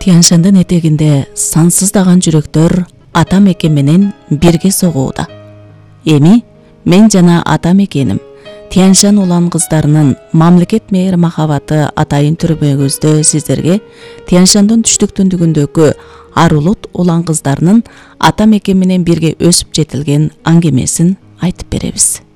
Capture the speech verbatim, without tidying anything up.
Тянь-Шандын этегинде сансыздаган жүрөктөр ата мекен менен бирге согууда. Эми мен жана ата мекеним Тянь-Шань улан кыздарынын мамлекет мээри махабаты атайын түрбөгүздө сиздерге Тянь-Шандын түштүк түндүгүндөгү Арулут улан кыздарынын ата мекен менен бирге өсүп жетилген аңгемесин айтып беребиз.